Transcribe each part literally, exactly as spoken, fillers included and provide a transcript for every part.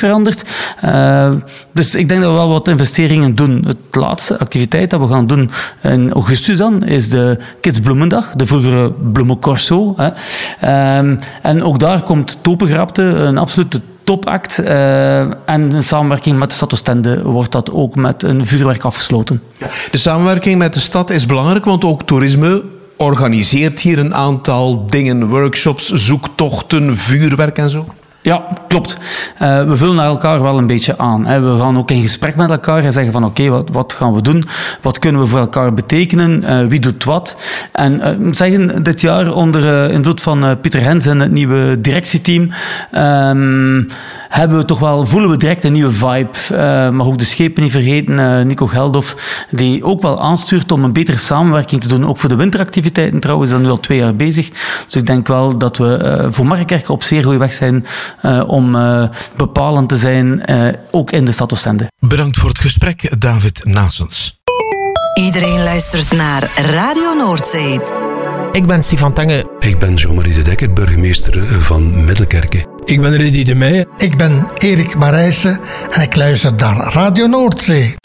veranderd. Uh, dus ik denk dat we wel wat investeringen doen. Het laatste activiteit dat we gaan doen in augustus dan, is de Kidsbloemendag, de vroegere Bloemencorso. Hè. Um, en ook daar komt Topengrapte, een absolute topact. Uh, en in samenwerking met de stad Oostende wordt dat ook met een vuurwerk afgesloten. Ja, de samenwerking met de stad is belangrijk, want ook toerisme organiseert hier een aantal dingen, workshops, zoektochten, vuurwerk en zo. Ja, klopt. Uh, we vullen elkaar wel een beetje aan. Hè. We gaan ook in gesprek met elkaar en zeggen van oké, okay, wat, wat gaan we doen? Wat kunnen we voor elkaar betekenen? Uh, wie doet wat? En uh, zeggen dit jaar onder uh, invloed van uh, Pieter Hens en het nieuwe directieteam um, hebben we toch wel, voelen we direct een nieuwe vibe. Uh, mag ook de schepen niet vergeten, uh, Nico Geldof, die ook wel aanstuurt om een betere samenwerking te doen. Ook voor de winteractiviteiten trouwens, is dat nu al twee jaar bezig. Dus ik denk wel dat we uh, voor Markerkerke op zeer goede weg zijn uh, om uh, bepalend te zijn, uh, ook in de stad Oostende. Bedankt voor het gesprek, David Nasens. Iedereen luistert naar Radio Noordzee. Ik ben Stefan Tange. Ik ben Jean-Marie de Dekker, burgemeester van Middelkerke. Ik ben Rudy de Meijer. Ik ben Erik Marijssen en ik luister naar Radio Noordzee.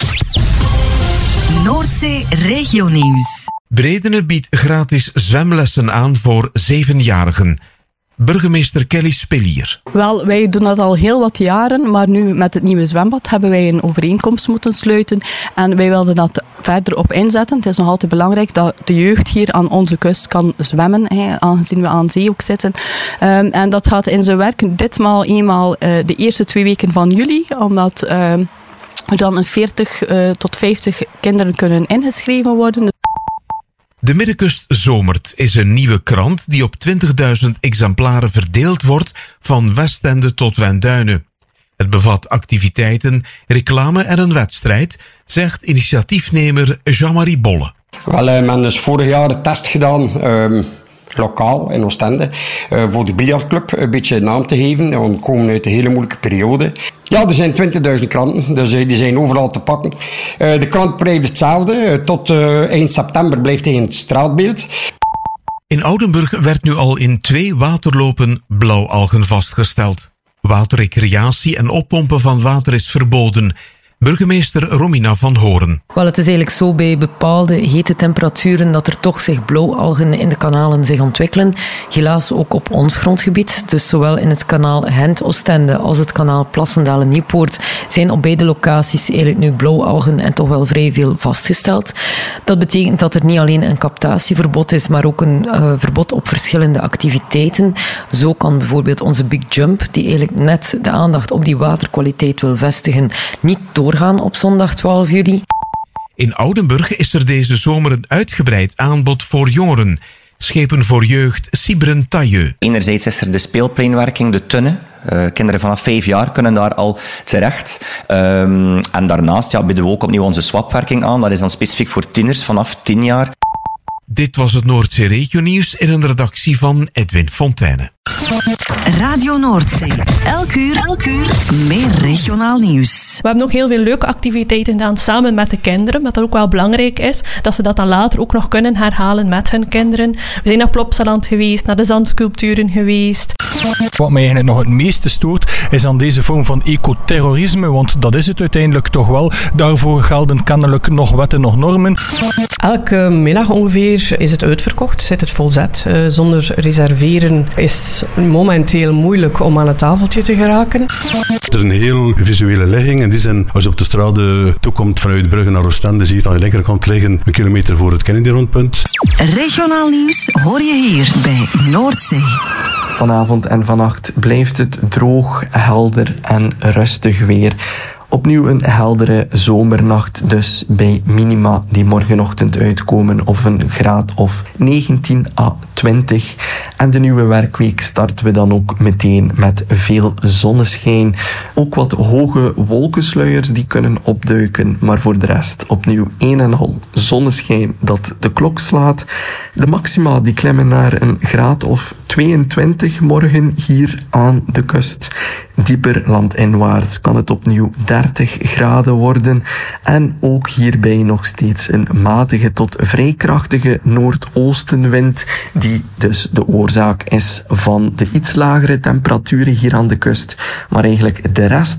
Noordzee Regionieuws. Bredene biedt gratis zwemlessen aan voor zevenjarigen. Burgemeester Kelly Spelier. Wel, wij doen dat al heel wat jaren, maar nu met het nieuwe zwembad hebben wij een overeenkomst moeten sluiten en wij wilden dat verder op inzetten. Het is nog altijd belangrijk dat de jeugd hier aan onze kust kan zwemmen, hè, aangezien we aan zee ook zitten. Um, en dat gaat in zijn werk ditmaal eenmaal uh, de eerste twee weken van juli, omdat uh, er dan een veertig uh, tot vijftig kinderen kunnen ingeschreven worden. De Middenkust zomert is een nieuwe krant die op twintigduizend exemplaren verdeeld wordt van Westende tot Wenduinen. Het bevat activiteiten, reclame en een wedstrijd, zegt initiatiefnemer Jean-Marie Bolle. Wel, we hebben dus vorig jaar een test gedaan, um, lokaal in Oostende, uh, voor de biljartclub een beetje naam te geven. Want we komen uit een hele moeilijke periode. Ja, er zijn twintigduizend kranten, dus uh, die zijn overal te pakken. Uh, de krant blijft hetzelfde, uh, tot uh, eind september blijft hij in het straatbeeld. In Oudenburg werd nu al in twee waterlopen blauwalgen vastgesteld. Waterrecreatie en oppompen van water is verboden. Burgemeester Romina van Horen. Wel, het is eigenlijk zo bij bepaalde hete temperaturen dat er toch zich blauwalgen in de kanalen zich ontwikkelen. Helaas ook op ons grondgebied. Dus zowel in het kanaal Gent-Oostende als het kanaal Plassendalen-Nieuwpoort zijn op beide locaties eigenlijk nu blauwalgen en toch wel vrij veel vastgesteld. Dat betekent dat er niet alleen een captatieverbod is, maar ook een uh, verbod op verschillende activiteiten. Zo kan bijvoorbeeld onze Big Jump, die eigenlijk net de aandacht op die waterkwaliteit wil vestigen, niet door doorgaan op zondag twaalf juli. In Oudenburg is er deze zomer een uitgebreid aanbod voor jongeren. Schepen voor jeugd, Sibren Tailleux. Enerzijds is er de speelpleinwerking, de tunnen. Uh, kinderen vanaf vijf jaar kunnen daar al terecht. Um, en daarnaast ja, bieden we ook opnieuw onze swapwerking aan. Dat is dan specifiek voor tieners vanaf tien jaar. Dit was het Noordzee Regionieuws in een redactie van Edwin Fontijne. Radio Noordzee. Elk uur, elk uur meer regionaal nieuws. We hebben ook heel veel leuke activiteiten gedaan samen met de kinderen. Wat dat ook wel belangrijk is, dat ze dat dan later ook nog kunnen herhalen met hun kinderen. We zijn naar Plopsaland geweest, naar de zandsculpturen geweest. Wat mij eigenlijk nog het meeste stoort, is aan deze vorm van ecoterrorisme, want dat is het uiteindelijk toch wel. Daarvoor gelden kennelijk nog wetten, nog normen. Elke middag ongeveer is het uitverkocht, zit het volzet. Uh, zonder reserveren is het momenteel moeilijk om aan het tafeltje te geraken. Het is een heel visuele ligging. In die zin, als je op de straat toekomt vanuit Brugge naar Oostende, zie je het aan de linkerkant liggen, een kilometer voor het Kennedy-rondpunt. Regionaal nieuws hoor je hier bij Noordzee. Vanavond en vannacht blijft het droog, helder en rustig weer. Opnieuw een heldere zomernacht, dus bij minima die morgenochtend uitkomen of een graad of negentien à twintig. En de nieuwe werkweek starten we dan ook meteen met veel zonneschijn. Ook wat hoge wolkensluiers die kunnen opduiken, maar voor de rest opnieuw een en al zonneschijn dat de klok slaat. De maxima die klimmen naar een graad of tweeëntwintig morgen hier aan de kust. Dieper landinwaarts kan het opnieuw dertig graden worden en ook hierbij nog steeds een matige tot vrij krachtige noordoostenwind die dus de oorzaak is van de iets lagere temperaturen hier aan de kust, maar eigenlijk de rest